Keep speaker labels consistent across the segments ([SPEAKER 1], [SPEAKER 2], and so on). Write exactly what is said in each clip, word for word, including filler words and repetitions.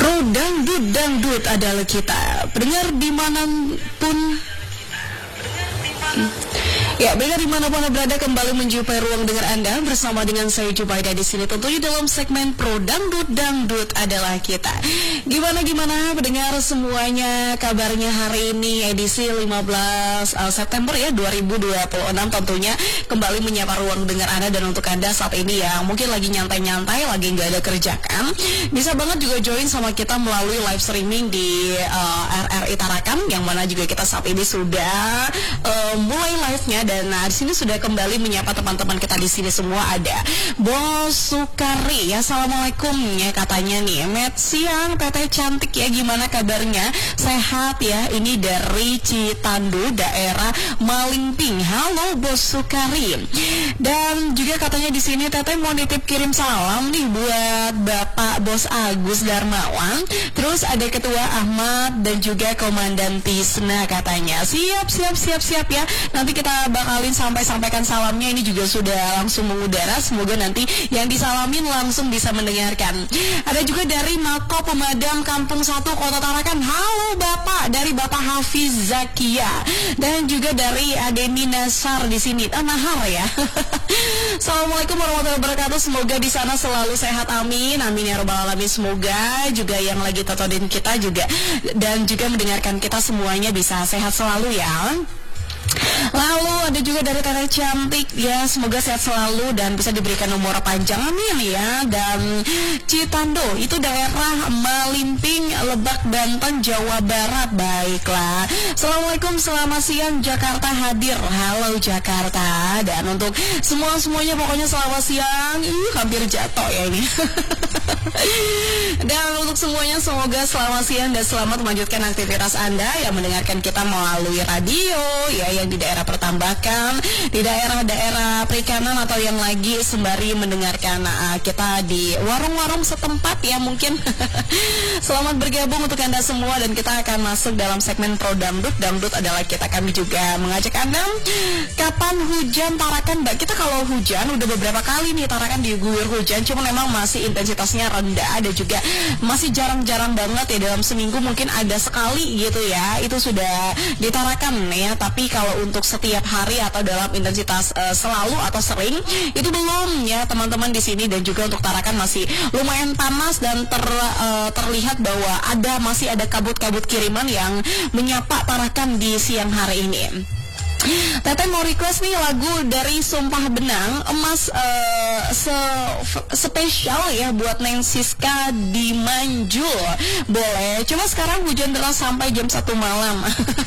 [SPEAKER 1] Dangdut dangdut adalah kita. Pendengar dimanapun Ya, pendengar dimanapun Anda berada, kembali menjumpai ruang dengar Anda bersama dengan saya Jubaida di sini. Tentunya dalam segmen Pro Dangdut Dangdut adalah kita. Gimana gimana pendengar semuanya, kabarnya hari ini edisi lima belas September ya dua ribu dua puluh enam, tentunya kembali menyapa ruang dengar Anda. Dan untuk Anda saat ini yang mungkin lagi nyantai-nyantai, lagi nggak ada kerjaan, bisa banget juga join sama kita melalui live streaming di uh, R R I Tarakan, yang mana juga kita saat ini sudah uh, mulai live-nya. Dan nah, di sini sudah kembali menyapa teman-teman kita di sini semua. Ada Bos Sukari, ya, assalamualaikum ya katanya nih. Met siang, teteh cantik ya, gimana kabarnya? Sehat ya? Ini dari Citandu, daerah Malingping. Halo Bos Sukari. Dan juga katanya di sini teteh mau nitip kirim salam nih buat Bapak Bos Agus Darmawan. Terus ada Ketua Ahmad dan juga Komandan Tisna katanya. Siap, siap, siap, siap ya. Nanti kita bakalin sampai-sampaikan salamnya. Ini juga sudah langsung mengudara. Semoga nanti yang disalamin langsung bisa mendengarkan. Ada juga dari Mako Pemadam Kampung satu Kota Tarakan. Halo Bapak, dari Bapak Hafiz Zakia. Dan juga dari Adeni Nasar di sini. Ah, Nahar ya. Assalamualaikum warahmatullahi wabarakatuh. Semoga di sana selalu sehat, amin. Amin ya rabbal alamin. Semoga juga yang lagi tontonin kita juga dan juga mendengarkan kita semuanya bisa sehat selalu ya. Lalu ada juga dari Teteh Cantik ya, semoga sehat selalu dan bisa diberikan umur panjang, amin ya. Dan Citando itu daerah Malingping, Lebak, Banten, Jawa Barat. Baiklah, assalamualaikum, selamat siang Jakarta hadir. Halo Jakarta. Dan untuk semua-semuanya pokoknya selamat siang. Ih, hampir jatuh ya ini. Dan untuk semuanya semoga selamat siang dan selamat melanjutkan aktivitas Anda yang mendengarkan kita melalui radio ya, yang di daerah pertambakan, di daerah-daerah perikanan, atau yang lagi sembari mendengarkan uh, kita di warung-warung setempat ya mungkin. Selamat bergabung untuk Anda semua dan kita akan masuk dalam segmen Pro Dangdut. Dangdut adalah kita, kami juga mengajak Anda. Kapan hujan Tarakan, Mbak? Kita kalau hujan udah beberapa kali nih Tarakan diguyur hujan, cuma memang masih intensitasnya rendah. Ada juga masih jarang-jarang banget ya, dalam seminggu mungkin ada sekali gitu ya, itu sudah ditarakan ya. Tapi kalau untuk setiap hari atau dalam intensitas uh, selalu atau sering, itu belum ya teman-teman di sini. Dan juga untuk Tarakan masih lumayan panas dan ter, uh, terlihat bahwa ada masih ada kabut-kabut kiriman yang menyapa Tarakan di siang hari ini. Teteh mau request nih lagu dari Sumpah Benang Emas, uh, se spesial ya buat Neng Siska di Manjul. Boleh, cuma sekarang hujan deras sampai jam satu malam.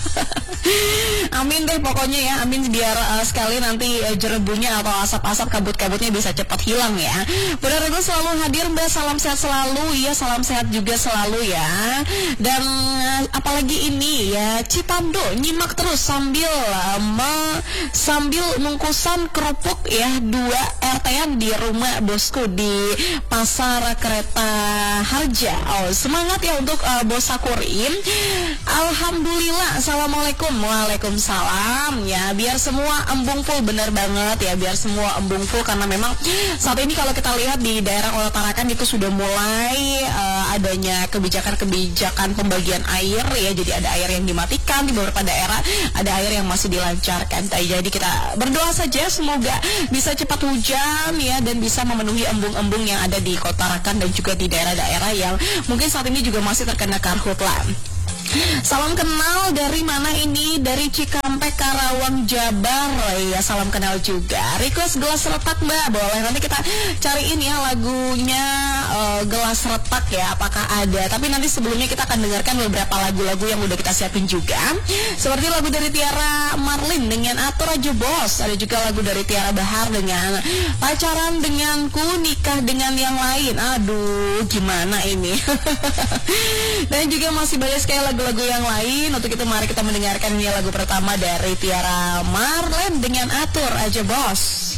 [SPEAKER 1] Amin deh pokoknya ya, amin, biar uh, sekali nanti uh, jerebunya atau asap-asap kabut-kabutnya bisa cepat hilang ya. Benar, gue selalu hadir Mbak, salam sehat selalu ya, salam sehat juga selalu ya. Dan uh, apalagi ini ya, Citando nyimak terus sambil uh, me, sambil mengkusan kerupuk ya, dua R T-an di rumah bosku di Pasar Kereta Harja. Oh, semangat ya untuk uh, Bos Sakurin. Alhamdulillah, assalamualaikum. Waalaikumsalam ya, biar semua embung full, bener banget ya, biar semua embung full. Karena memang saat ini kalau kita lihat di daerah Kota Tarakan itu sudah mulai uh, adanya kebijakan-kebijakan pembagian air ya. Jadi ada air yang dimatikan di beberapa daerah, ada air yang masih dilancarkan. Jadi kita berdoa saja semoga bisa cepat hujan ya, dan bisa memenuhi embung-embung yang ada di Kota Tarakan dan juga di daerah-daerah yang mungkin saat ini juga masih terkena karhutla. Salam kenal dari mana ini? Dari Cikampek, Karawang, Jabar ya, salam kenal juga. Request gelas retak Mbak, boleh, nanti kita cariin ya lagunya uh, gelas retak ya, apakah ada. Tapi nanti sebelumnya kita akan dengarkan beberapa lagu-lagu yang udah kita siapin juga, seperti lagu dari Tiara Marlin dengan Atur Aja Bos. Ada juga lagu dari Tiara Bahar dengan Pacaran Denganku, Nikah Dengan Yang Lain. Aduh, gimana ini. Dan juga masih banyak sekali lagu lagu yang lain. Untuk itu mari kita mendengarkan ini lagu pertama dari Tiara Marlin dengan Atur Aja Bos.